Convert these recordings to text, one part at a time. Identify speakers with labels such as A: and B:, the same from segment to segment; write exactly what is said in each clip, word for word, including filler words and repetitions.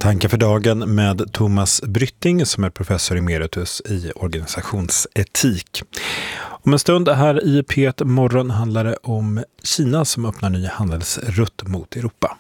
A: Tankar för dagen med Thomas Brytting som är professor emeritus i organisationsetik. Om en stund här i P ett morgon handlar det om Kina som öppnar ny handelsrutt mot Europa.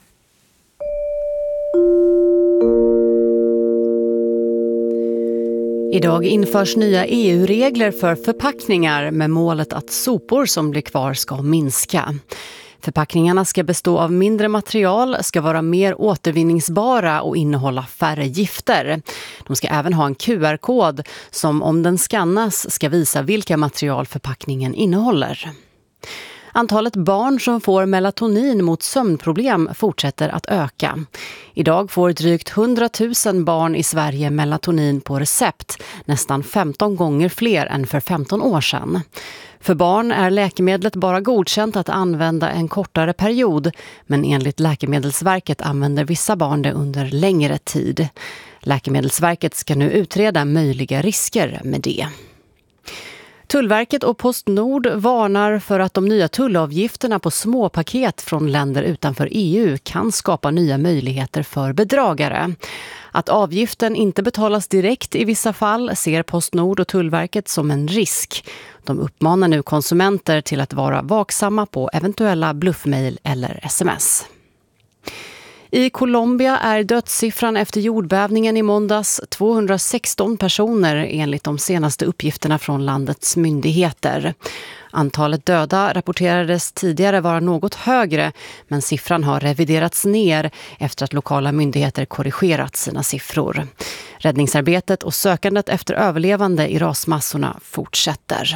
B: Idag införs nya E U-regler för förpackningar med målet att sopor som blir kvar ska minska. Förpackningarna ska bestå av mindre material, ska vara mer återvinningsbara och innehålla färre gifter. De ska även ha en Q R-kod som om den skannas ska visa vilka material förpackningen innehåller. Antalet barn som får melatonin mot sömnproblem fortsätter att öka. Idag får drygt hundratusen barn i Sverige melatonin på recept, nästan femton gånger fler än för femton år sedan. För barn är läkemedlet bara godkänt att använda en kortare period, men enligt Läkemedelsverket använder vissa barn det under längre tid. Läkemedelsverket ska nu utreda möjliga risker med det. Tullverket och Postnord varnar för att de nya tullavgifterna på småpaket från länder utanför E U kan skapa nya möjligheter för bedragare. Att avgiften inte betalas direkt i vissa fall ser Postnord och Tullverket som en risk. De uppmanar nu konsumenter till att vara vaksamma på eventuella bluffmejl eller sms. I Colombia är dödssiffran efter jordbävningen i måndags tvåhundrasexton personer enligt de senaste uppgifterna från landets myndigheter. Antalet döda rapporterades tidigare vara något högre, men siffran har reviderats ner efter att lokala myndigheter korrigerat sina siffror. Räddningsarbetet och sökandet efter överlevande i rasmassorna fortsätter.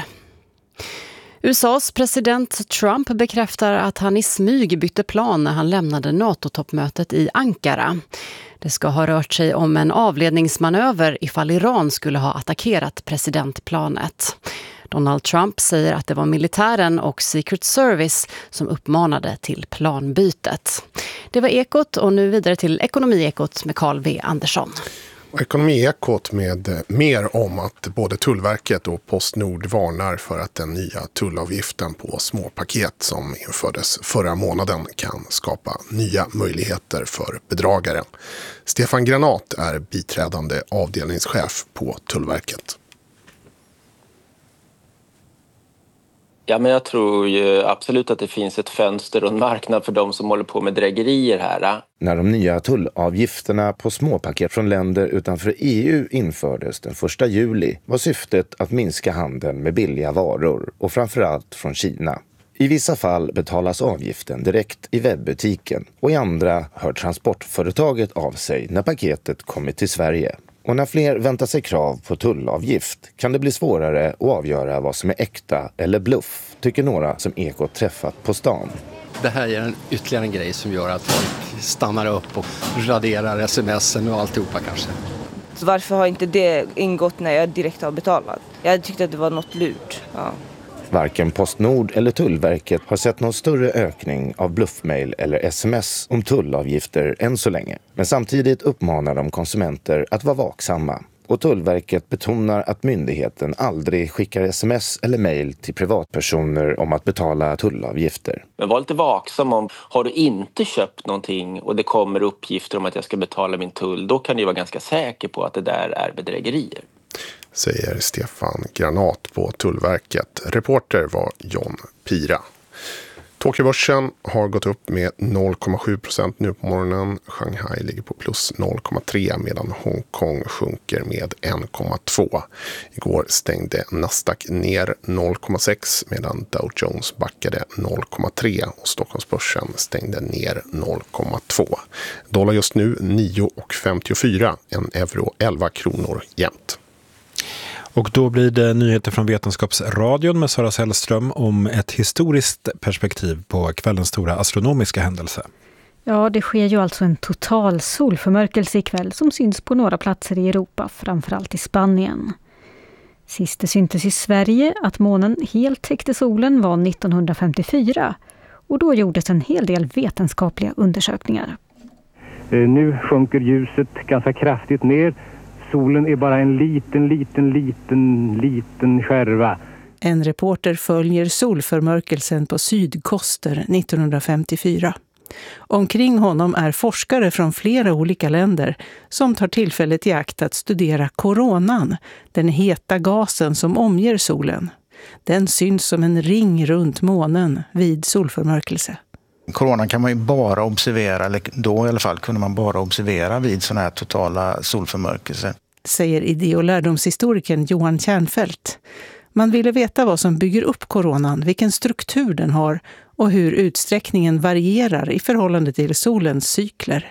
B: U S A:s president Trump bekräftar att han i smyg bytte plan när han lämnade NATO-toppmötet i Ankara. Det ska ha rört sig om en avledningsmanöver ifall Iran skulle ha attackerat presidentplanet. Donald Trump säger att det var militären och Secret Service som uppmanade till planbytet. Det var Ekot och nu vidare till Ekonomiekot med Carl V. Andersson.
C: Ekonomiekot med mer om att både Tullverket och Postnord varnar för att den nya tullavgiften på småpaket som infördes förra månaden kan skapa nya möjligheter för bedragare. Stefan Granat är biträdande avdelningschef på Tullverket.
D: Ja, men jag tror ju absolut att det finns ett fönster och en marknad för de som håller på med drägerier här.
E: När de nya tullavgifterna på småpaket från länder utanför E U infördes den första juli var syftet att minska handeln med billiga varor och framförallt från Kina. I vissa fall betalas avgiften direkt i webbutiken och i andra hör transportföretaget av sig när paketet kommit till Sverige. Och när fler väntar sig krav på tullavgift kan det bli svårare att avgöra vad som är äkta eller bluff, tycker några som Ekot träffat på stan.
F: Det här är en ytterligare en grej som gör att folk stannar upp och raderar sms'en och alltihopa kanske.
G: Så varför har inte det ingått när jag direkt har betalat? Jag tyckte att det var något lurt, ja.
E: Varken Postnord eller Tullverket har sett någon större ökning av bluffmail eller sms om tullavgifter än så länge. Men samtidigt uppmanar de konsumenter att vara vaksamma. Och Tullverket betonar att myndigheten aldrig skickar sms eller mejl till privatpersoner om att betala tullavgifter.
D: Men var lite vaksam om, har du inte köpt någonting och det kommer uppgifter om att jag ska betala min tull, då kan du vara ganska säker på att det där är bedrägerier.
C: Säger Stefan Granat på Tullverket. Reporter var John Pira. Tokyobörsen har gått upp med noll komma sju procent nu på morgonen. Shanghai ligger på plus noll komma tre medan Hongkong sjunker med en komma två. Igår stängde Nasdaq ner noll komma sex medan Dow Jones backade noll komma tre och Stockholmsbörsen stängde ner noll komma två. Dollar just nu nio komma femtiofyra, en euro elva kronor jämnt.
A: Och då blir det nyheter från Vetenskapsradion med Sara Sällström om ett historiskt perspektiv på kvällens stora astronomiska händelse.
H: Ja, det sker ju alltså en total solförmörkelse ikväll som syns på några platser i Europa, framförallt i Spanien. Sist det syntes i Sverige att månen helt täckte solen var nittonhundrafemtiofyra och då gjordes en hel del vetenskapliga undersökningar.
I: Nu sjunker ljuset ganska kraftigt ner. Solen är bara en liten, liten, liten, liten skärva.
J: En reporter följer solförmörkelsen på Sydkoster nittonhundrafemtiofyra. Omkring honom är forskare från flera olika länder som tar tillfället i akt att studera koronan, den heta gasen som omger solen. Den syns som en ring runt månen vid solförmörkelse.
K: Coronan kan man ju bara observera, eller då i alla fall kunde man bara observera vid sådana här totala solförmörkelser.
J: Säger idé- och lärdomshistorikern Johan Kärnfält. Man ville veta vad som bygger upp coronan, vilken struktur den har och hur utsträckningen varierar i förhållande till solens cykler.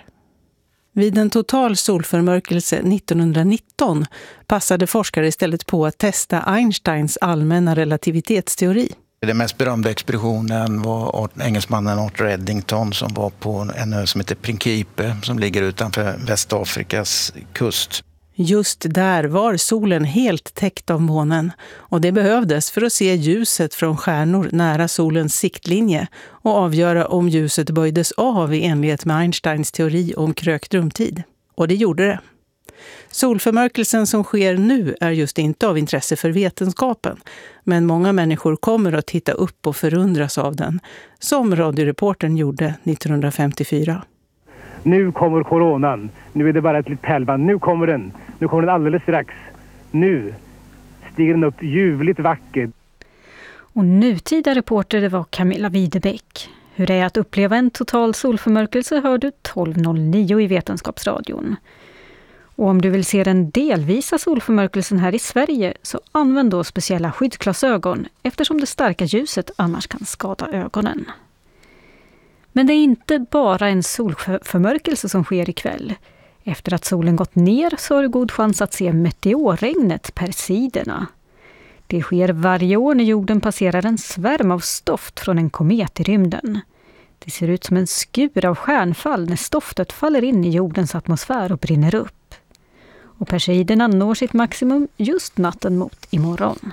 J: Vid en total solförmörkelse nittonhundranitton passade forskare istället på att testa Einsteins allmänna relativitetsteori.
K: Den mest berömda expeditionen var engelsmannen Arthur Eddington som var på en ö som heter Principe som ligger utanför Västafrikas kust.
J: Just där var solen helt täckt av månen och det behövdes för att se ljuset från stjärnor nära solens siktlinje och avgöra om ljuset böjdes av i enlighet med Einsteins teori om krökt rumtid. Och det gjorde det. Solförmörkelsen som sker nu är just inte av intresse för vetenskapen, men många människor kommer att titta upp och förundras av den, som radioreportern gjorde nittonhundrafemtiofyra.
I: Nu kommer coronan. Nu är det bara ett litet pärlband. Nu kommer den. Nu kommer den alldeles strax. Nu stiger den upp ljuvligt vacker.
H: Och nutida reporter det var Camilla Widebeck. Hur det är att uppleva en total solförmörkelse hör du tolv noll nio i Vetenskapsradion. Och om du vill se den delvisa solförmörkelsen här i Sverige så använd då speciella skyddsglasögon eftersom det starka ljuset annars kan skada ögonen. Men det är inte bara en solförmörkelse som sker ikväll. Efter att solen gått ner så har du god chans att se meteorregnet Perseiderna. Det sker varje år när jorden passerar en svärm av stoft från en komet i rymden. Det ser ut som en skur av stjärnfall när stoftet faller in i jordens atmosfär och brinner upp. Och Perseiderna når sitt maximum just natten mot imorgon.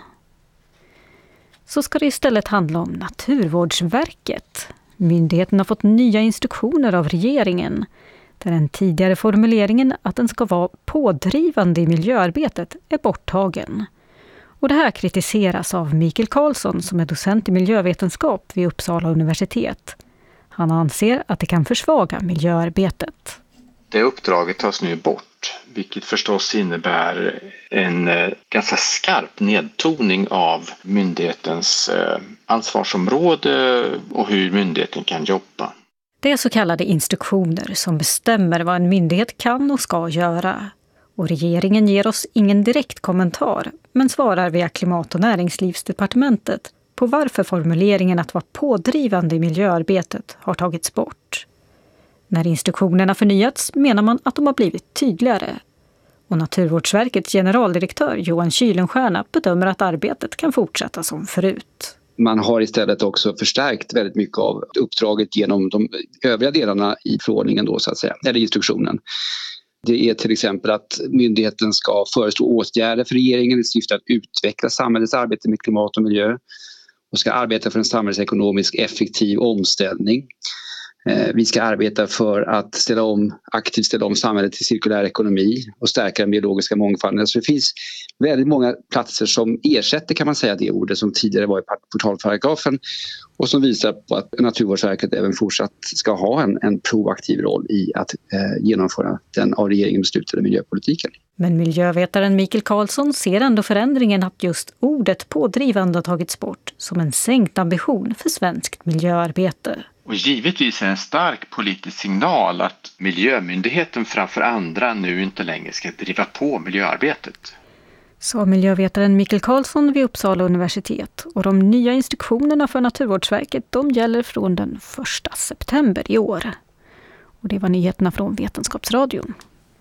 H: Så ska det istället handla om Naturvårdsverket. Myndigheten har fått nya instruktioner av regeringen, där den tidigare formuleringen att den ska vara pådrivande i miljöarbetet är borttagen. Och det här kritiseras av Mikael Karlsson som är docent i miljövetenskap vid Uppsala universitet. Han anser att det kan försvaga miljöarbetet.
L: Det uppdraget tas nu bort, vilket förstås innebär en eh, ganska skarp nedtoning av myndighetens eh, ansvarsområde och hur myndigheten kan jobba.
H: Det är så kallade instruktioner som bestämmer vad en myndighet kan och ska göra. Och regeringen ger oss ingen direkt kommentar, men svarar via Klimat- och näringslivsdepartementet på varför formuleringen att vara pådrivande i miljöarbetet har tagits bort. När instruktionerna förnyats menar man att de har blivit tydligare. Och Naturvårdsverkets generaldirektör Johan Kylenstierna bedömer att arbetet kan fortsätta som förut.
M: Man har istället också förstärkt väldigt mycket av uppdraget genom de övriga delarna i förordningen då, så att säga, eller instruktionen. Det är till exempel att myndigheten ska föreslå åtgärder för regeringen i syfte att utveckla samhällets arbete med klimat och miljö och ska arbeta för en samhällsekonomisk effektiv omställning. Vi ska arbeta för att ställa om, aktivt ställa om samhället till cirkulär ekonomi och stärka den biologiska mångfalden. Så det finns väldigt många platser som ersätter, kan man säga, det ordet som tidigare var i portalparagrafen och som visar på att Naturvårdsverket även fortsatt ska ha en, en proaktiv roll i att eh, genomföra den av regeringen beslutade miljöpolitiken.
H: Men miljövetaren Mikael Karlsson ser ändå förändringen att just ordet pådrivande har tagits bort som en sänkt ambition för svenskt miljöarbete.
L: Och givetvis är en stark politisk signal att miljömyndigheten framför andra nu inte längre ska driva på miljöarbetet.
H: Sa miljövetaren Mikael Karlsson vid Uppsala universitet. Och de nya instruktionerna för Naturvårdsverket de gäller från den första september i år. Och det var nyheterna från Vetenskapsradion.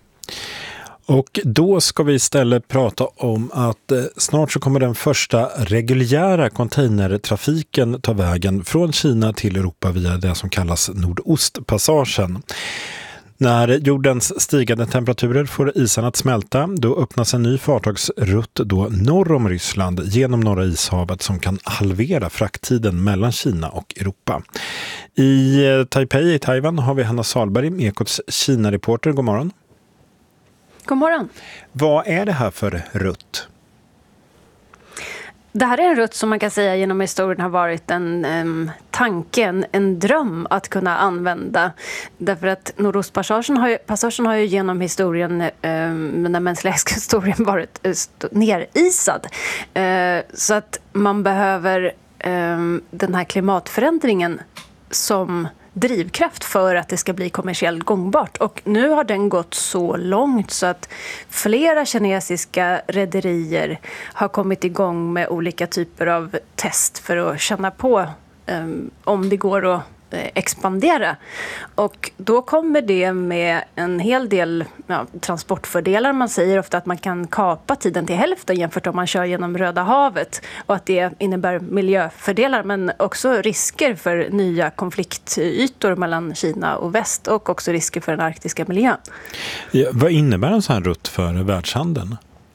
A: Och då ska vi istället prata om att eh, snart så kommer den första reguljära containertrafiken ta vägen från Kina till Europa via det som kallas Nordostpassagen. När jordens stigande temperaturer får isen att smälta, då öppnas en ny fartygsrutt då norr om Ryssland genom Norra ishavet som kan halvera frakttiden mellan Kina och Europa. I Taipei i Taiwan har vi Hanna Salberg, Ekots Kina-reporter. God morgon.
B: God morgon.
A: Vad är det här för rutt?
N: Det här är en rutt som man kan säga genom historien har varit en um, tanke, en, en dröm att kunna använda. Därför att Nordostpassagen har ju, passagen har ju genom historien, um, den mänskliga historien varit uh, nerisad. Uh, så att man behöver um, den här klimatförändringen som drivkraft för att det ska bli kommersiellt gångbart. Och nu har den gått så långt så att flera kinesiska rederier har kommit igång med olika typer av test för att känna på um, om det går att expandera. Och då kommer det med en hel del ja, transportfördelar. Man säger ofta att man kan kapa tiden till hälften jämfört om man kör genom Röda havet och att det innebär miljöfördelar men också risker för nya konfliktytor mellan Kina och väst och också risker för den arktiska miljön.
A: Ja, vad innebär en sån här rutt för världshandeln?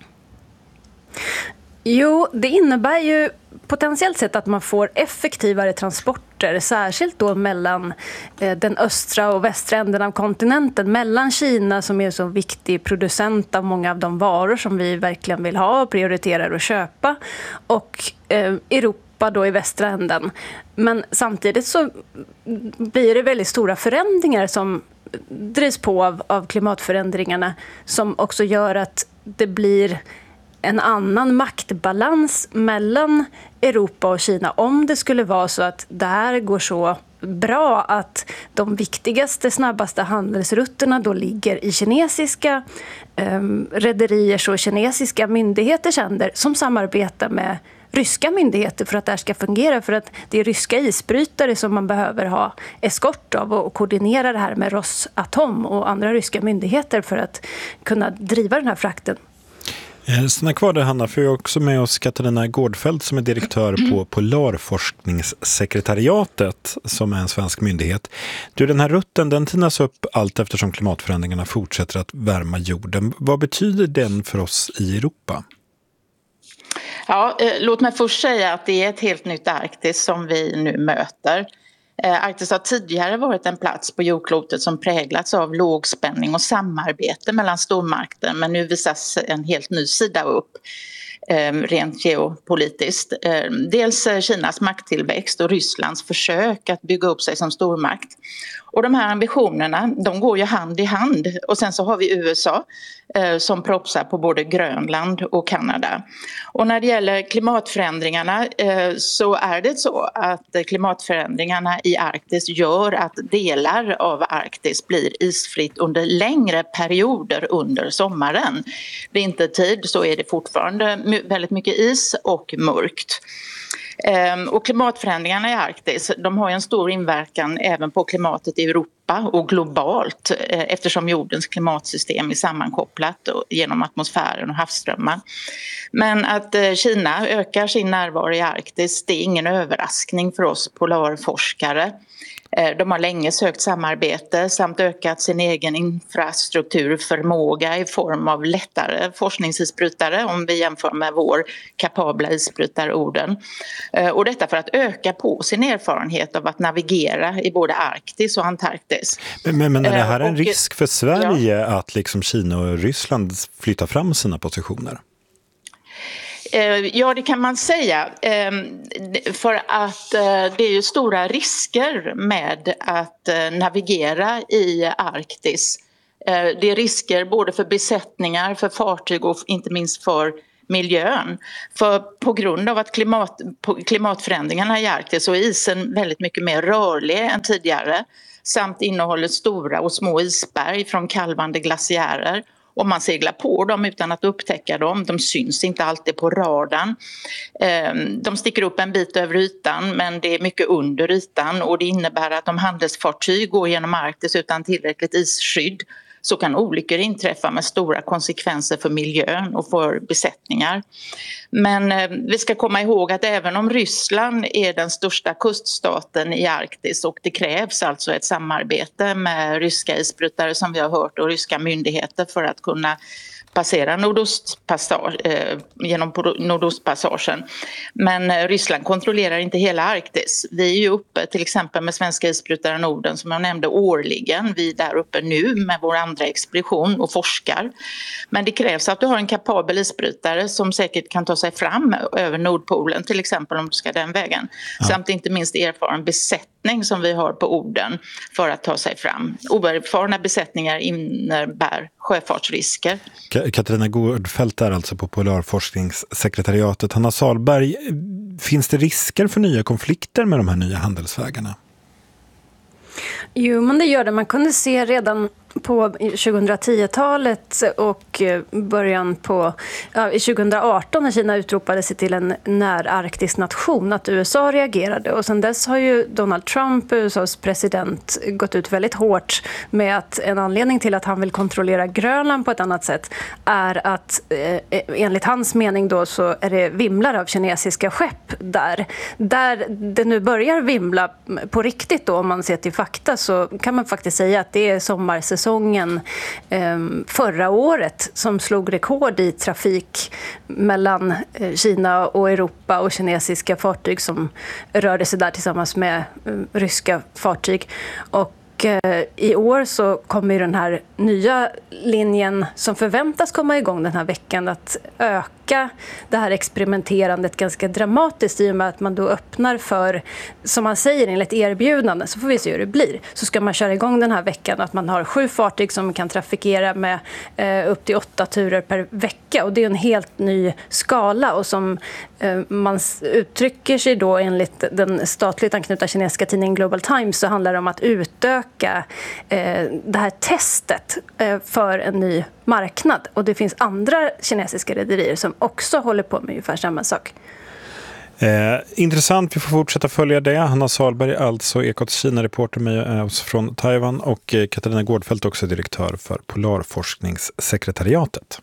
N: Jo, det innebär ju potentiellt sett att man får effektivare transporter, särskilt då mellan eh, den östra och västra änden av kontinenten, mellan Kina som är så viktig producent av många av de varor som vi verkligen vill ha och prioriterar att köpa, och eh, Europa då i västra änden. Men samtidigt så blir det väldigt stora förändringar som drivs på av, av klimatförändringarna som också gör att det blir en annan maktbalans mellan Europa och Kina om det skulle vara så att det här går så bra att de viktigaste, snabbaste handelsrutterna då ligger i kinesiska eh, rederiers och kinesiska myndigheters händer som samarbetar med ryska myndigheter för att det här ska fungera, för att det är ryska isbrytare som man behöver ha eskort av och koordinera det här med Rosatom och andra ryska myndigheter för att kunna driva den här frakten.
A: Stanna kvar där, Hanna, för jag är också med oss Katarina Gårdfeldt som är direktör på Polarforskningssekretariatet som är en svensk myndighet. Du, den här rutten den tinas upp allt eftersom klimatförändringarna fortsätter att värma jorden. Vad betyder den för oss i Europa?
O: Ja, eh, låt mig först säga att det är ett helt nytt Arktis som vi nu möter. Eh, Arktis har tidigare varit en plats på jordklotet som präglats av lågspänning och samarbete mellan stormakter, men nu visas en helt ny sida upp. Eh, rent geopolitiskt. Eh, dels Kinas makttillväxt och Rysslands försök att bygga upp sig som stormakt. Och de här ambitionerna, de går ju hand i hand. Och sen så har vi U S A eh, som propsar på både Grönland och Kanada. Och när det gäller klimatförändringarna eh, så är det så att klimatförändringarna i Arktis gör att delar av Arktis blir isfritt under längre perioder under sommaren. Vintertid så är det fortfarande väldigt mycket is och mörkt. Och klimatförändringarna i Arktis, de har en stor inverkan även på klimatet i Europa och globalt eftersom jordens klimatsystem är sammankopplat genom atmosfären och havsströmmar. Men att Kina ökar sin närvaro i Arktis, det är ingen överraskning för oss polarforskare. De har länge sökt samarbete samt ökat sin egen infrastrukturförmåga i form av lättare forskningsisbrytare om vi jämför med vår kapabla isbrytarorden. Och detta för att öka på sin erfarenhet av att navigera i både Arktis och Antarktis.
A: Men, men, men är det här en
O: och,
A: risk för Sverige
O: ja.
A: att liksom Kina och Ryssland flyttar fram sina positioner?
O: Ja, det kan man säga, för att det är ju stora risker med att navigera i Arktis. Det är risker både för besättningar, för fartyg och inte minst för miljön. För på grund av att klimat, klimatförändringarna i Arktis så är isen väldigt mycket mer rörlig än tidigare samt innehåller stora och små isberg från kalvande glaciärer. Om man seglar på dem utan att upptäcka dem, de syns inte alltid på radarn. De sticker upp en bit över ytan men det är mycket under ytan och det innebär att om handelsfartyg går genom Arktis utan tillräckligt isskydd så kan olyckor inträffa med stora konsekvenser för miljön och för besättningar. Men eh, vi ska komma ihåg att även om Ryssland är den största kuststaten i Arktis och det krävs alltså ett samarbete med ryska isbrytare som vi har hört och ryska myndigheter för att kunna passera nordostpassage, eh, genom nordostpassagen. Men Ryssland kontrollerar inte hela Arktis. Vi är ju uppe till exempel med svenska isbrytare Norden som jag nämnde årligen. Vi är där uppe nu med vår andra expedition och forskar. Men det krävs att du har en kapabel isbrytare som säkert kan ta sig fram över Nordpolen till exempel om du ska den vägen. Ja. Samt inte minst erfaren besättning som vi har på Orden för att ta sig fram. Oerfarna besättningar innebär sjöfartsrisker.
A: Katarina Gårdfeldt är alltså på Polarforskningssekretariatet. Hanna Salberg, finns det risker för nya konflikter med de här nya handelsvägarna?
N: Jo, men det gör det. Man kunde se redan på tjugohundratio-talet och början på ja, tjugohundraarton när Kina utropade sig till en närarktisk nation att U S A reagerade. Och sedan dess har ju Donald Trump, U S As president, gått ut väldigt hårt med att en anledning till att han vill kontrollera Grönland på ett annat sätt är att eh, enligt hans mening då så är det vimlar av kinesiska skepp där. Där det nu börjar vimla på riktigt då om man ser till fakta så kan man faktiskt säga att det är sommarsäsongen förra året som slog rekord i trafik mellan Kina och Europa och kinesiska fartyg som rörde sig där tillsammans med ryska fartyg. Och i år så kommer den här nya linjen som förväntas komma igång den här veckan att öka det här experimenterandet ganska dramatiskt i och med att man då öppnar för, som man säger enligt erbjudande, så får vi se hur det blir. Så ska man köra igång den här veckan att man har sju fartyg som kan trafikera med eh, upp till åtta turer per vecka och det är en helt ny skala och som eh, man uttrycker sig då enligt den statligt anknutna kinesiska tidningen Global Times så handlar det om att utöka eh, det här testet eh, för en ny marknad. Och det finns andra kinesiska rederier som också håller på med ungefär samma sak.
A: Eh, intressant, vi får fortsätta följa det. Hanna Salberg, alltså Ekots Kina-reporter med oss från Taiwan och eh, Katarina Gårdfeldt, också direktör för Polarforskningssekretariatet.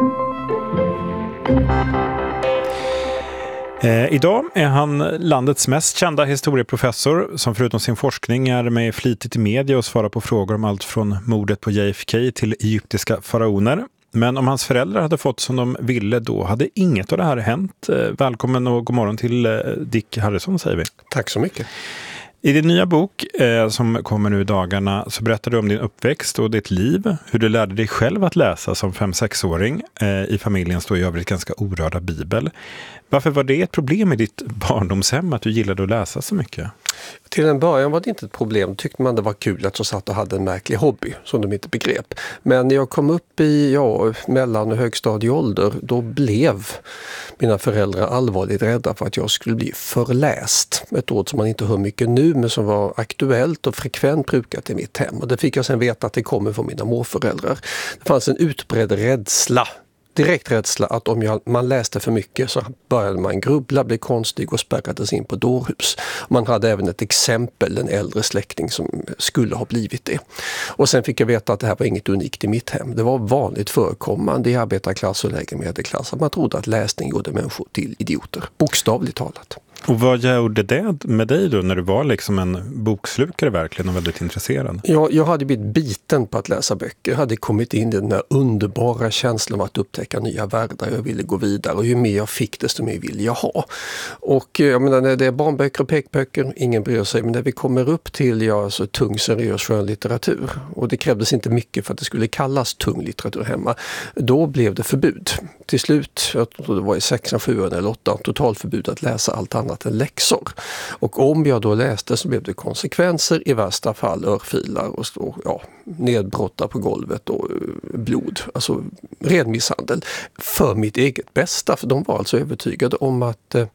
A: Eh, idag är han landets mest kända historieprofessor som förutom sin forskning är med flitigt i media och svarar på frågor om allt från mordet på J F K till egyptiska faraoner. Men om hans föräldrar hade fått som de ville då hade inget av det här hänt. Eh, välkommen och god morgon till eh, Dick Harrison säger vi.
P: Tack så mycket.
A: I din nya bok eh, som kommer nu i dagarna så berättar du om din uppväxt och ditt liv. Hur du lärde dig själv att läsa som fem-sexåring. Eh, I familjen står i övrigt ganska orörda bibel. Varför var det ett problem i ditt barndomshem att du gillade att läsa så mycket?
P: Till en början var det inte ett problem. Tyckte man det var kul att jag satt och hade en märklig hobby som de inte begrep. Men när jag kom upp i ja, mellan- och högstadieålder då blev mina föräldrar allvarligt rädda för att jag skulle bli förläst. Ett ord som man inte hör mycket nu men som var aktuellt och frekvent brukat i mitt hem. Och det fick jag sen veta att det kommer från mina morföräldrar. Det fanns en utbredd rädsla. Direkt rädsla att om jag, man läste för mycket så började man grubbla, bli konstig och spärrades in på dårhus. Man hade även ett exempel, en äldre släkting som skulle ha blivit det. Och sen fick jag veta att det här var inget unikt i mitt hem. Det var vanligt förekommande i arbetarklass och lägre medelklass att man trodde att läsning gjorde människor till idioter, bokstavligt talat.
A: Och vad gjorde det med dig då när du var liksom en bokslukare verkligen och väldigt intresserad?
P: Ja, jag hade blivit biten på att läsa böcker. Jag hade kommit in i den här underbara känslan av att upptäcka nya världar. Jag ville gå vidare och ju mer jag fick desto mer ville jag ha. Och jag menar, när det är barnböcker och pekböcker, ingen bryr sig. Men när vi kommer upp till ja, alltså, tung seriös skönlitteratur och det krävdes inte mycket för att det skulle kallas tung litteratur hemma. Då blev det förbud. Till slut, jag tror det var i sexan, sjuan eller åttan, totalförbud att läsa allt annat än läxor. Och om jag då läste så blev det konsekvenser, i värsta fall örfilar och stå, ja, nedbrotta på golvet och blod. Alltså ren misshandel. För mitt eget bästa, för de var alltså övertygade om att eh,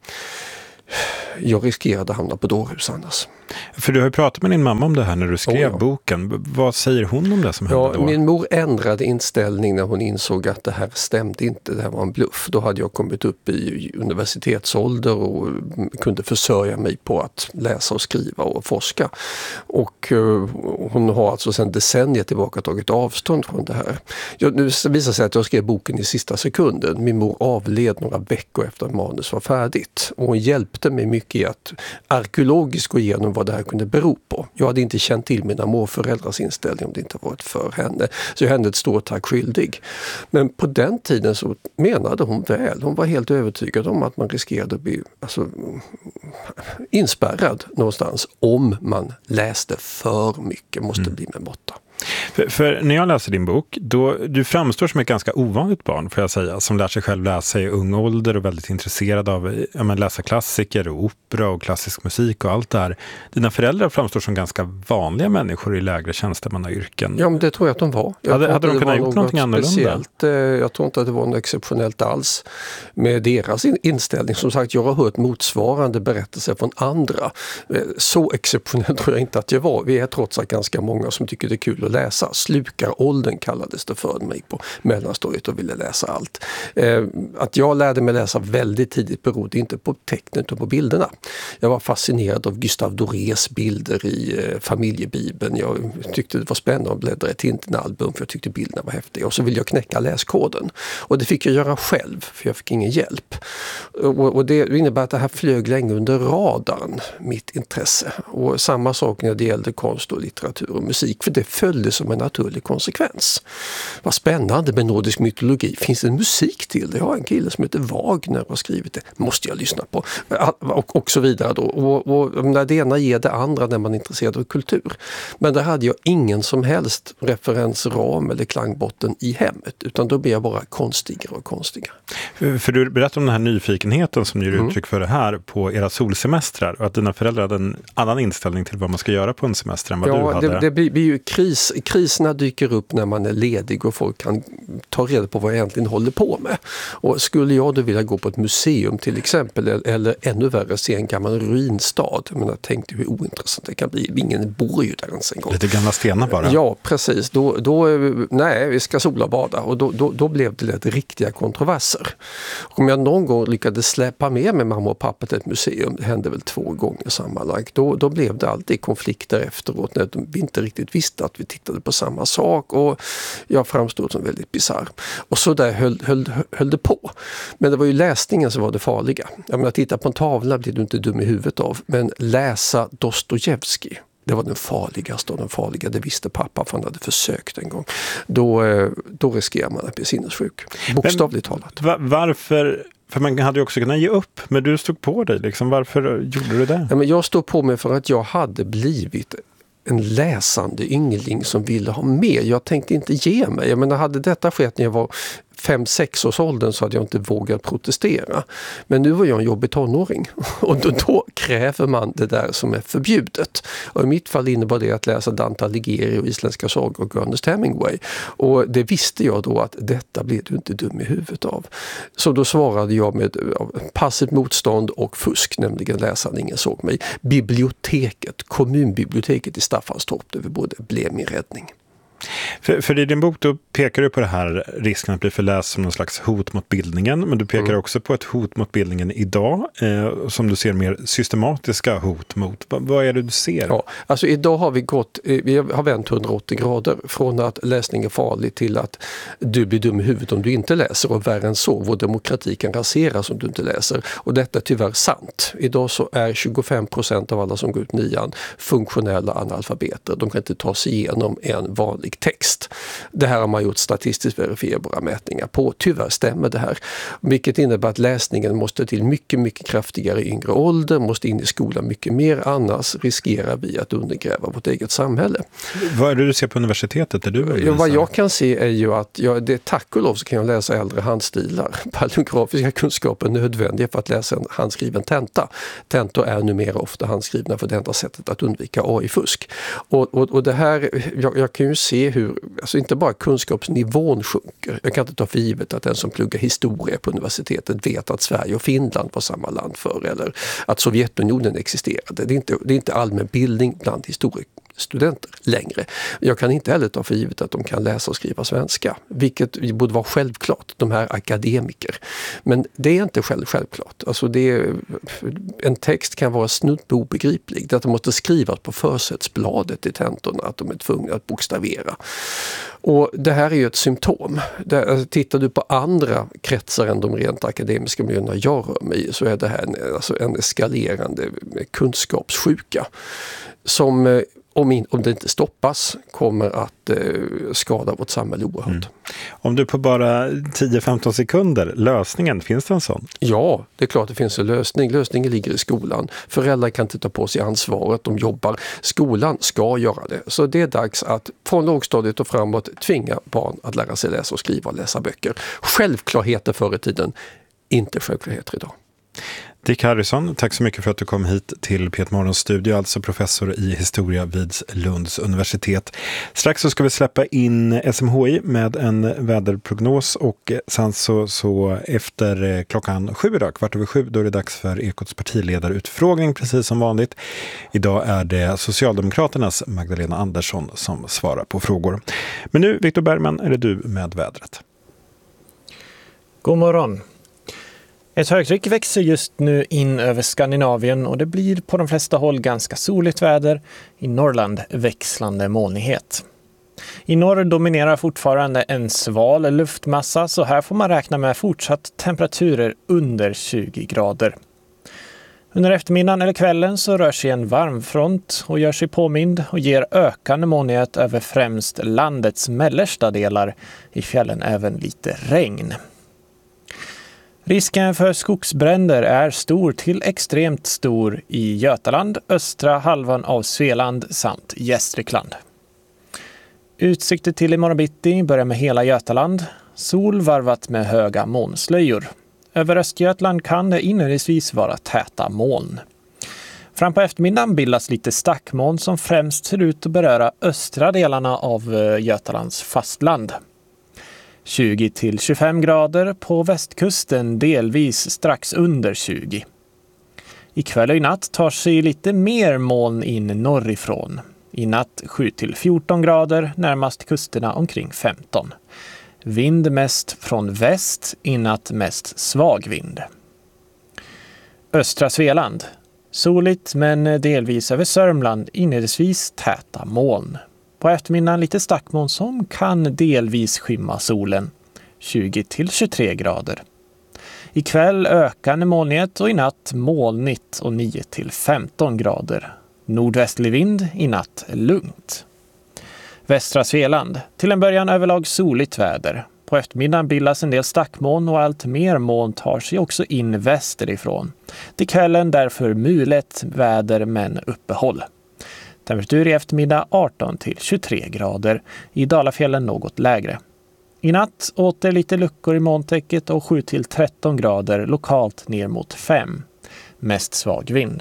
P: jag riskerade att hamna på dårhus annars.
A: För du har ju pratat med din mamma om det här när du skrev oh, ja. boken. Vad säger hon om det som
P: ja,
A: hände då?
P: Min mor ändrade inställning när hon insåg att det här stämde inte, det här var en bluff. Då hade jag kommit upp i universitetsålder och kunde försörja mig på att läsa och skriva och forska. Och uh, hon har alltså sedan decennier tillbaka tagit avstånd från det här. Jag, nu visar det sig att jag skrev boken i sista sekunden. Min mor avled några veckor efter att manus var färdigt. Och hon hjälpte mig mycket mycket i att arkeologiskt gå igenom vad det här kunde bero på. Jag hade inte känt till mina morföräldrars inställning om det inte varit för henne. Så jag hände ett stort tack skyldig. Men på den tiden så menade hon väl. Hon var helt övertygad om att man riskerade att bli alltså, inspärrad någonstans om man läste för mycket. Måste mm. bli med måtta.
A: För, för när jag läser din bok, då, du framstår som ett ganska ovanligt barn, får jag säga, som lär sig själv läsa i ung ålder och väldigt intresserad av ja, men läsa klassiker och opera och klassisk musik och allt det här. Dina föräldrar framstår som ganska vanliga människor i lägre tjänstemannayrken.
P: Ja, men det tror jag att de var. Jag
A: hade hade de kunnat gjort någonting annorlunda?
P: Speciellt. Jag tror inte att det var något exceptionellt alls med deras inställning. Som sagt, jag har hört motsvarande berättelser från andra. Så exceptionellt tror jag inte att jag var. Vi är trots allt ganska många som tycker det är kul att läsa. Slukaråldern kallades det för mig på mellanstadiet och ville läsa allt. Eh, att jag lärde mig läsa väldigt tidigt berodde inte på tecknet och på bilderna. Jag var fascinerad av Gustav Dorés bilder i eh, familjebibeln. Jag tyckte det var spännande att bläddra i Tintin-album för jag tyckte bilderna var häftiga. Och så ville jag knäcka läskoden. Och det fick jag göra själv för jag fick ingen hjälp. Och, och det innebär att det här flög länge under radarn, mitt intresse. Och samma sak när det gällde konst och litteratur och musik. För det följde som en naturlig konsekvens. Vad spännande med nordisk mytologi. Finns det musik till det? Jag har en kille som heter Wagner har skrivit det. Måste jag lyssna på. Och, och så vidare då. Och, och när det ena ger det andra när man är intresserad av kultur. Men där hade jag ingen som helst referensram eller klangbotten i hemmet. Utan då blir jag bara konstigare och konstigare.
A: För, för du berättar om den här nyfikenheten som du ger mm. uttryck för det här på era solsemestrar. Och att dina föräldrar hade en annan inställning till vad man ska göra på en semester än vad
P: ja,
A: du hade.
P: Det, det blir, blir ju kris. Kriserna dyker upp när man är ledig och folk kan ta reda på vad jag egentligen håller på med. Och skulle jag då vilja gå på ett museum till exempel eller, eller ännu värre se en gammal ruinstad. Men jag tänkte hur ointressant det kan bli. Ingen bor ju där ens en gång.
A: Lite gamla stenar bara.
P: Ja, precis. Då, då, nej, vi ska sola och bada. Och då, då, då blev det lite riktiga kontroverser. Och om jag någon gång lyckades släppa med mig mamma och pappa till ett museum, det hände väl två gånger sammanlagt, då, då blev det alltid konflikter efteråt när vi inte riktigt visste att vi tittade på samma sak och jag framstod som väldigt bizarr. Och så där höll, höll, höll det på. Men det var ju läsningen som var det farliga. Jag menar, titta på en tavla blir du inte dum i huvudet av, men läsa Dostojevskij, det var den farligaste och den farliga, det visste pappa för han hade försökt en gång. Då, då riskerar man att bli sinnessjuk. Bokstavligt talat.
A: Va- varför... För man hade ju också kunnat ge upp, men du stod på dig. Liksom. Varför gjorde du det?
P: Ja, men jag stod på mig för att jag hade blivit en läsande yngling som ville ha mer. Jag tänkte inte ge mig. Jag menar, hade detta skett när jag var fem sex års åldern så hade jag inte vågat protestera. Men nu var jag en jobbig tonåring. Och då, då kräver man det där som är förbjudet. Och i mitt fall innebar det att läsa Dante Alighieri och isländska sagor och Ernest Hemingway. Och det visste jag då att detta blev du inte dum i huvudet av. Så då svarade jag med passivt motstånd och fusk, nämligen läsaren ingen såg mig. Biblioteket, kommunbiblioteket i Staffanstorp, det både blev min räddning.
A: För, för i din bok då pekar du på det här risken att bli förläst som någon slags hot mot bildningen, men du pekar mm. också på ett hot mot bildningen idag eh, som du ser mer systematiska hot mot. Va, vad är det du ser?
P: Ja, alltså idag har vi gått, vi har vänt hundraåttio grader från att läsning är farlig till att du blir dum i huvudet om du inte läser, och värre än så, vår demokrati kan raseras om du inte läser. Och detta är tyvärr sant. Idag så är tjugofem procent av alla som går ut nian funktionella analfabeter. De kan inte ta sig igenom en vanlig text. Det här har man gjort statistiskt verifierbara mätningar på. Tyvärr stämmer det här. Vilket innebär att läsningen måste till mycket, mycket kraftigare i yngre ålder, måste in i skolan mycket mer, annars riskerar vi att undergräva vårt eget samhälle.
A: Vad är det du ser på universitetet? Där du
P: ja, vad jag kan se är ju att jag, det, tack och lov så kan jag läsa äldre handstilar. Paleografiska kunskaper är nödvändiga för att läsa en handskriven tenta. Tentor är numera ofta handskrivna för det enda sättet att undvika A I-fusk. Och, och, och det här, jag, jag kan ju se hur, alltså inte bara kunskapsnivån sjunker. Jag kan inte ta för givet att den som pluggar historia på universitetet vet att Sverige och Finland var samma land förr, eller att Sovjetunionen existerade. Det är inte, det är inte allmän bildning bland historikstudenter längre. Jag kan inte heller ta för givet att de kan läsa och skriva svenska, vilket borde vara självklart, de här akademiker. Men det är inte själv, självklart. Alltså det är, en text kan vara snudd på obegriplig. Det att de måste skrivas på försättsbladet i tentorna, att de är tvungna att bokstavera. Och det här är ju ett symptom. Där, alltså, tittar du på andra kretsar än de rent akademiska miljöerna jag rör mig i, så är det här en, alltså en eskalerande kunskapssjuka som eh, om, in, om det inte stoppas kommer att eh, skada vårt samhälle oerhört. Mm.
A: Om du på bara tio till femton sekunder, lösningen, finns det en sån?
P: Ja, det är klart det finns en lösning. Lösningen ligger i skolan. Föräldrar kan inte ta på sig ansvaret, de jobbar. Skolan ska göra det. Så det är dags att från lågstadiet och framåt tvinga barn att lära sig läsa och skriva och läsa böcker. Självklarheter förr i tiden, inte självklarheter idag.
A: Dick Harrison, tack så mycket för att du kom hit till P ett Morgons studio, alltså professor i historia vid Lunds universitet. Strax så ska vi släppa in S M H I med en väderprognos och sen så, så efter klockan sju idag, kvart över sju, då är det dags för Ekots partiledarutfrågning precis som vanligt. Idag är det Socialdemokraternas Magdalena Andersson som svarar på frågor. Men nu, Viktor Bergman, är det du med vädret.
Q: God morgon. Ett högtryck växer just nu in över Skandinavien och det blir på de flesta håll ganska soligt väder. I Norrland växlande molnighet. I norr dominerar fortfarande en sval luftmassa, så här får man räkna med fortsatt temperaturer under tjugo grader. Under eftermiddagen eller kvällen så rör sig en varmfront och gör sig påmind och ger ökande molnighet över främst landets mellersta delar. I fjällen även lite regn. Risken för skogsbränder är stor till extremt stor i Götaland, östra halvan av Svealand samt Gästrikland. Utsikter till imorgon bitti börjar med hela Götaland. Sol varvat med höga molnslöjor. Över Östergötland kan det inledningsvis vara täta moln. Fram på eftermiddagen bildas lite stackmoln som främst ser ut att beröra östra delarna av Götalands fastland. tjugo till tjugofem grader på västkusten, delvis strax under tjugo. Ikväll och i natt tar sig lite mer moln in norrifrån. I natt sju till fjorton grader, närmast kusterna omkring femton. Vind mest från väst, i natt mest svag vind. Östra Svealand. Soligt men delvis över Sörmland, inledningsvis täta moln. På eftermiddagen lite stackmoln som kan delvis skymma solen. tjugo till tjugotre grader. Ikväll ökande molnighet och i natt molnigt och nio till femton grader. Nordvästlig vind, i natt lugnt. Västra Svealand. Till en början överlag soligt väder. På eftermiddagen bildas en del stackmoln och allt mer moln tar sig också in västerifrån. Till kvällen därför mulet väder men uppehåll. Temperatur i eftermiddag arton till tjugotre grader. I Dalafjällen något lägre. I natt åter lite luckor i molntäcket och sju till tretton grader, lokalt ner mot fem. Mest svag vind.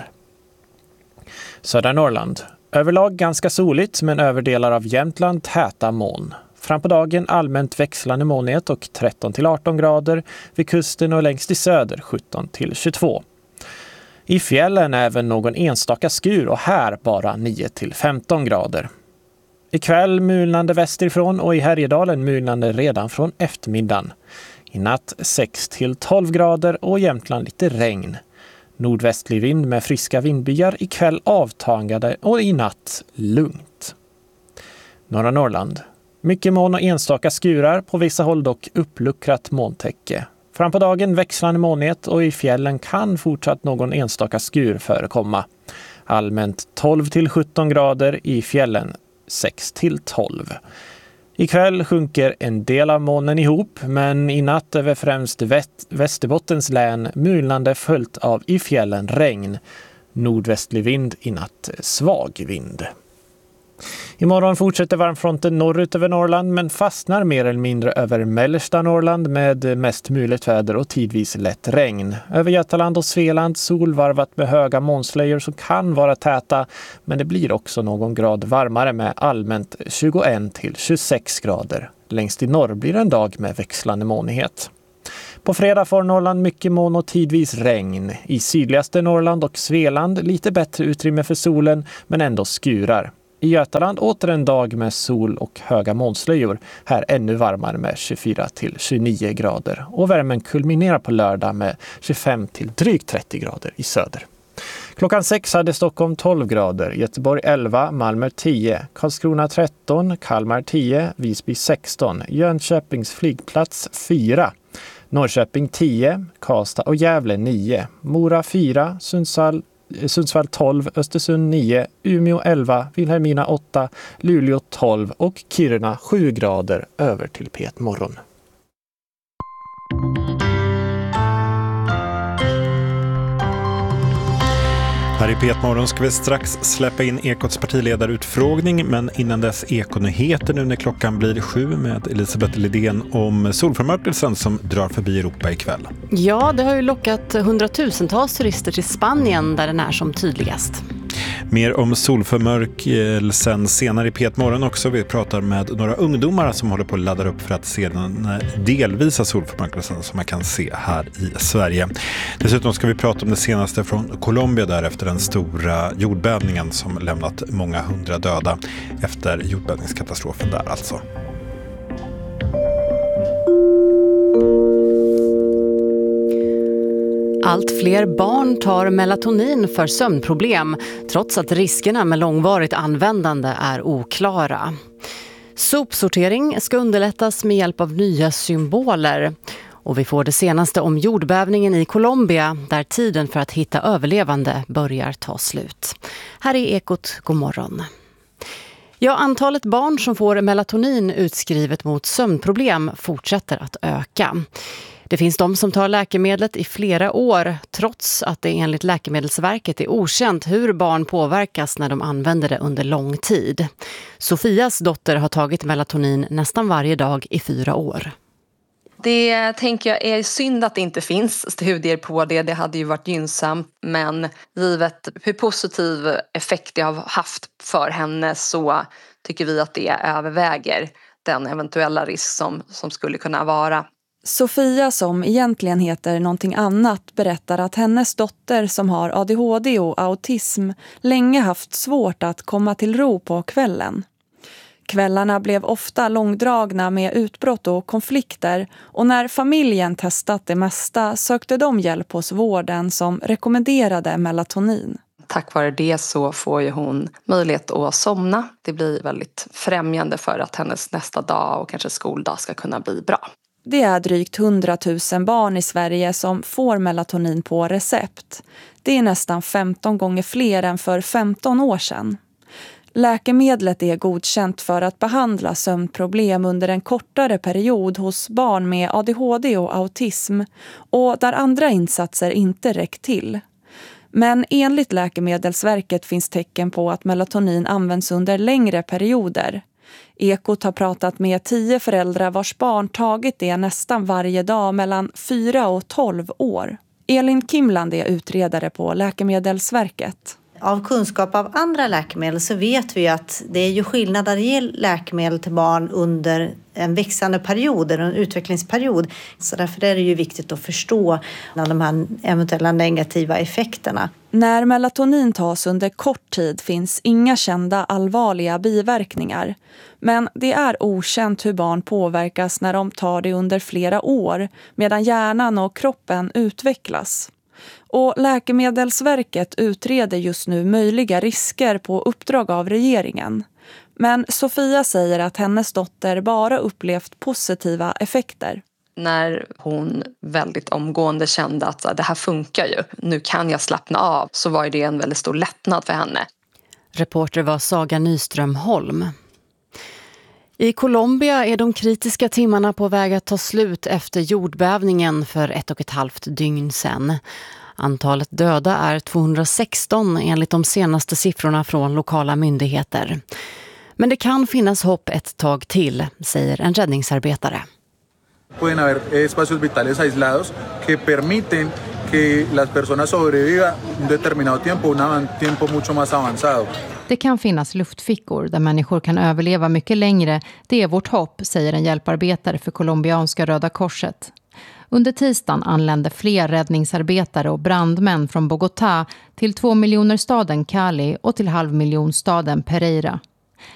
Q: Södra Norrland. Överlag ganska soligt men över delar av Jämtland täta moln. Fram på dagen allmänt växlande molnighet och tretton till arton grader. Vid kusten och längst i söder sjutton till tjugotvå. I fjällen även någon enstaka skur och här bara nio till femton grader. Ikväll mulnande västerifrån och i Härjedalen mulnande redan från eftermiddagen. I natt sex till tolv grader och Jämtland lite regn. Nordvästlig vind med friska vindbyar, ikväll avtagande och i natt lugnt. Norra Norrland. Mycket moln och enstaka skurar, på vissa håll dock uppluckrat molntäcke. Fram på dagen växlande molnighet och i fjällen kan fortsatt någon enstaka skur förekomma. Allmänt tolv till sjutton grader, i fjällen sex till tolv. Ikväll sjunker en del av molnen ihop, men i natt över främst väst- Västerbottens län mulnande följt av i fjällen regn. Nordvästlig vind, i natt svag vind. Imorgon fortsätter varmfronten norrut över Norrland men fastnar mer eller mindre över mellersta Norrland med mest muligt väder och tidvis lätt regn. Över Götaland och Svealand solvarvat med höga molnslöjor som kan vara täta, men det blir också någon grad varmare med allmänt tjugoen till tjugosex grader. Längst i norr blir en dag med växlande molnighet. På fredag får Norrland mycket moln och tidvis regn. I sydligaste Norrland och Svealand lite bättre utrymme för solen men ändå skurar. I Götaland åter en dag med sol och höga molnslöjor. Här ännu varmare med tjugofyra till tjugonio grader. Och värmen kulminerar på lördag med tjugofem till drygt trettio grader i söder. Klockan sex hade Stockholm tolv grader, Göteborg elva, Malmö tio, Karlskrona tretton, Kalmar tio, Visby sexton, Jönköpings flygplats fyra, Norrköping tio, Karlstad och Gävle nio, Mora fyra, Sundsvall, Sundsvall tolv, Östersund nio, Umeå elva, Vilhelmina åtta, Luleå tolv och Kiruna sju grader. Över till P ett morgon.
A: Här i P ett morgon ska vi strax släppa in Ekots partiledarutfrågning, men innan dess Ekonyheter nu när klockan blir sju med Elisabeth Lidén om solförmörkelsen som drar förbi Europa ikväll.
B: Ja, det har ju lockat hundratusentals turister till Spanien där den är som tydligast.
A: Mer om solförmörkelsen senare i P ett morgon också. Vi pratar med några ungdomar som håller på att ladda upp för att se den delvisa solförmörkelsen som man kan se här i Sverige. Dessutom ska vi prata om det senaste från Colombia där efter den stora jordbävningen som lämnat många hundra döda efter jordbävningskatastrofen där alltså.
B: Allt fler barn tar melatonin för sömnproblem trots att riskerna med långvarigt användande är oklara. Sopsortering ska underlättas med hjälp av nya symboler. Och vi får det senaste om jordbävningen i Colombia där tiden för att hitta överlevande börjar ta slut. Här är Ekot, god morgon. Ja, antalet barn som får melatonin utskrivet mot sömnproblem fortsätter att öka. Det finns de som tar läkemedlet i flera år trots att det enligt Läkemedelsverket är okänt hur barn påverkas när de använder det under lång tid. Sofias dotter har tagit melatonin nästan varje dag i fyra år.
R: Det tänker jag är synd att det inte finns studier på det. Det hade ju varit gynnsamt, men givet hur positiv effekt det har haft för henne så tycker vi att det överväger den eventuella risk som, som skulle kunna vara.
S: Sofia, som egentligen heter någonting annat, berättar att hennes dotter som har A D H D och autism länge haft svårt att komma till ro på kvällen. Kvällarna blev ofta långdragna med utbrott och konflikter och när familjen testat det mesta sökte de hjälp hos vården som rekommenderade melatonin.
R: Tack vare det så får ju hon möjlighet att somna. Det blir väldigt främjande för att hennes nästa dag och kanske skoldag ska kunna bli bra.
S: Det är drygt hundratusen barn i Sverige som får melatonin på recept. Det är nästan femton gånger fler än för femton år sedan. Läkemedlet är godkänt för att behandla sömnproblem under en kortare period hos barn med A D H D och autism och där andra insatser inte räckt till. Men enligt Läkemedelsverket finns tecken på att melatonin används under längre perioder. Ekot har pratat med tio föräldrar vars barn tagit det nästan varje dag mellan fyra och tolv år. Elin Kimland är utredare på Läkemedelsverket.
T: Av kunskap av andra läkemedel så vet vi att det är ju skillnad att ge läkemedel till barn under en växande period eller en utvecklingsperiod. Så därför är det ju viktigt att förstå de här eventuella negativa effekterna.
S: När melatonin tas under kort tid finns inga kända allvarliga biverkningar. Men det är okänt hur barn påverkas när de tar det under flera år medan hjärnan och kroppen utvecklas. Och Läkemedelsverket utreder just nu möjliga risker på uppdrag av regeringen. Men Sofia säger att hennes dotter bara upplevt positiva effekter.
R: När hon väldigt omgående kände att det här funkar ju, nu kan jag slappna av, så var det en väldigt stor lättnad för henne.
B: Reporter var Saga Nyström Holm. I Colombia är de kritiska timmarna på väg att ta slut efter jordbävningen för ett och ett halvt dygn sedan. Antalet döda är tvåhundrasexton enligt de senaste siffrorna från lokala myndigheter. Men det kan finnas hopp ett tag till, säger en räddningsarbetare.
U: Pueden haber espacios vitales aislados que permiten que las personas sobrevivan un determinado tiempo, un tiempo mucho más avanzado.
V: Det kan finnas luftfickor där människor kan överleva mycket längre. Det är vårt hopp, säger en hjälparbetare för colombianska Röda Korset. Under tisdagen anlände fler räddningsarbetare och brandmän från Bogotá till två miljoner staden Cali och till halvmiljonstaden Pereira.